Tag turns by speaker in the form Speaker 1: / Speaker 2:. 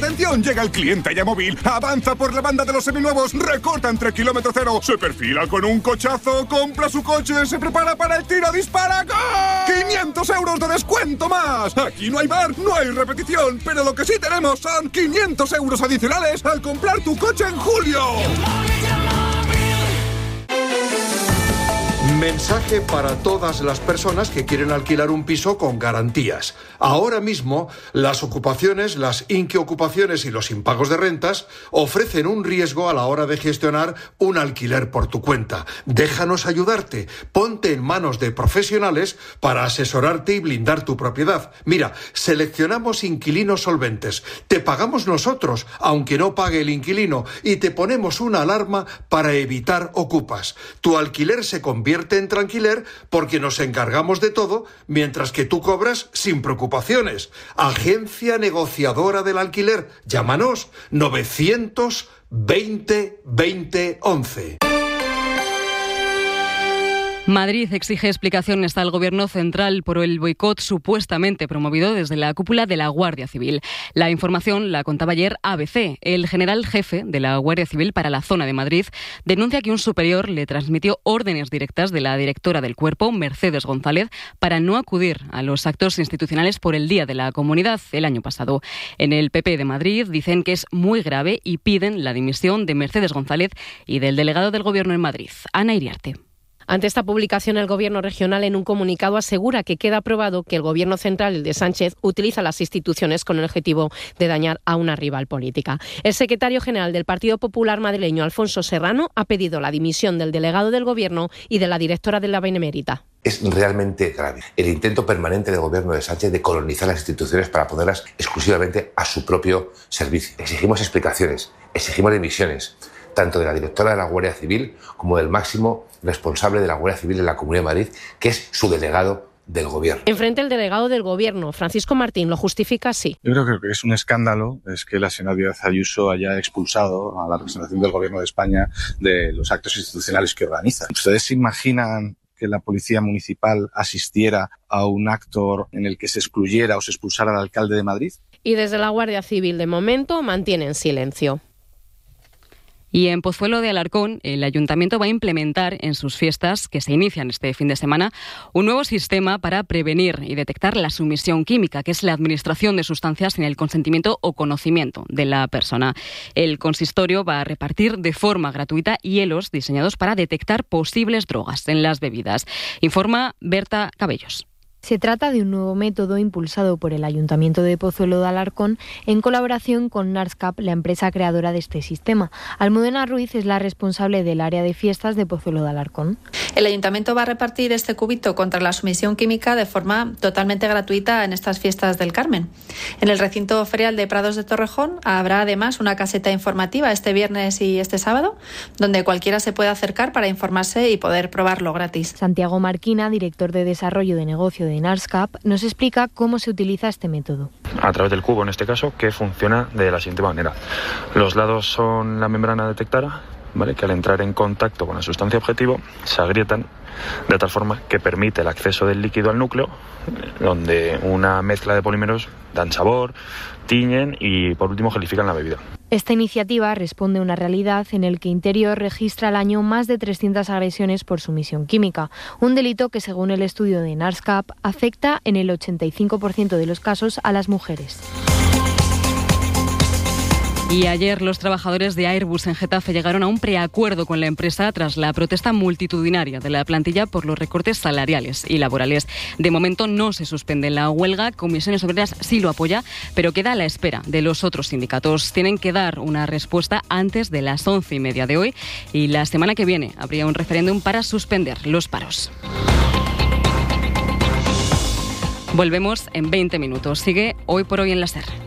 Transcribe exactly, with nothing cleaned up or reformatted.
Speaker 1: ¡Atención! Llega el cliente ya móvil, avanza por la banda de los seminuevos, recorta entre kilómetro cero, se perfila con un cochazo, compra su coche, se prepara para el tiro, dispara, ¡gol! ¡quinientos euros de descuento más! Aquí no hay bar, no hay repetición, pero lo que sí tenemos son quinientos euros adicionales al comprar tu coche en julio.
Speaker 2: Mensaje para todas las personas que quieren alquilar un piso con garantías. Ahora mismo, las ocupaciones, las inquiocupaciones y los impagos de rentas ofrecen un riesgo a la hora de gestionar un alquiler por tu cuenta. Déjanos ayudarte. Ponte en manos de profesionales para asesorarte y blindar tu propiedad. Mira, seleccionamos inquilinos solventes. Te pagamos nosotros, aunque no pague el inquilino, y te ponemos una alarma para evitar ocupas. Tu alquiler se convierte en tranquiler porque nos encargamos de todo mientras que tú cobras sin preocupaciones. Agencia negociadora del alquiler. Llámanos novecientos veinte veinte once.
Speaker 3: Madrid exige explicaciones al Gobierno central por el boicot supuestamente promovido desde la cúpula de la Guardia Civil. La información la contaba ayer A B C. El general jefe de la Guardia Civil para la zona de Madrid denuncia que un superior le transmitió órdenes directas de la directora del cuerpo, Mercedes González, para no acudir a los actos institucionales por el Día de la Comunidad el año pasado. En el P P de Madrid dicen que es muy grave y piden la dimisión de Mercedes González y del delegado del Gobierno en Madrid, Ana Iriarte.
Speaker 4: Ante esta publicación, el Gobierno regional en un comunicado asegura que queda probado que el Gobierno central, el de Sánchez, utiliza las instituciones con el objetivo de dañar a una rival política. El secretario general del Partido Popular madrileño, Alfonso Serrano, ha pedido la dimisión del delegado del Gobierno y de la directora de la Benemérita.
Speaker 5: Es realmente grave el intento permanente del Gobierno de Sánchez de colonizar las instituciones para ponerlas exclusivamente a su propio servicio. Exigimos explicaciones, exigimos dimisiones, tanto de la directora de la Guardia Civil como del máximo responsable de la Guardia Civil en la Comunidad de Madrid, que es su delegado del Gobierno.
Speaker 4: Enfrente el delegado del Gobierno, Francisco Martín, lo justifica así.
Speaker 6: Yo creo que es un escándalo es que la señora Díaz Ayuso haya expulsado a la representación del Gobierno de España de los actos institucionales que organiza. ¿Ustedes se imaginan que la Policía Municipal asistiera a un acto en el que se excluyera o se expulsara al alcalde de Madrid?
Speaker 4: Y desde la Guardia Civil, de momento, mantienen silencio.
Speaker 3: Y en Pozuelo de Alarcón, el Ayuntamiento va a implementar en sus fiestas, que se inician este fin de semana, un nuevo sistema para prevenir y detectar la sumisión química, que es la administración de sustancias sin el consentimiento o conocimiento de la persona. El consistorio va a repartir de forma gratuita hielos diseñados para detectar posibles drogas en las bebidas. Informa Berta Cabellos.
Speaker 7: Se trata de un nuevo método impulsado por el Ayuntamiento de Pozuelo de Alarcón en colaboración con Narscap, la empresa creadora de este sistema. Almudena Ruiz es la responsable del área de fiestas de Pozuelo de Alarcón.
Speaker 8: El Ayuntamiento va a repartir este cubito contra la sumisión química de forma totalmente gratuita en estas fiestas del Carmen. En el recinto ferial de Prados de Torrejón habrá además una caseta informativa este viernes y este sábado, donde cualquiera se puede acercar para informarse y poder probarlo gratis.
Speaker 7: Santiago Marquina, director de Desarrollo de Negocio de Narscap, nos explica cómo se utiliza este método.
Speaker 9: A través del cubo, en este caso, que funciona de la siguiente manera. Los lados son la membrana detectora, ¿vale?, que al entrar en contacto con la sustancia objetivo se agrietan de tal forma que permite el acceso del líquido al núcleo, donde una mezcla de polímeros dan sabor, tiñen y por último gelifican la bebida.
Speaker 7: Esta iniciativa responde a una realidad en el que Interior registra al año más de trescientas agresiones por sumisión química, un delito que, según el estudio de Narscap, afecta en el ochenta y cinco por ciento de los casos a las mujeres.
Speaker 3: Y ayer los trabajadores de Airbus en Getafe llegaron a un preacuerdo con la empresa tras la protesta multitudinaria de la plantilla por los recortes salariales y laborales. De momento no se suspende la huelga, Comisiones Obreras sí lo apoya, pero queda a la espera de los otros sindicatos. Tienen que dar una respuesta antes de las once y media de hoy y la semana que viene habría un referéndum para suspender los paros. Volvemos en veinte minutos. Sigue Hoy por Hoy en la SER.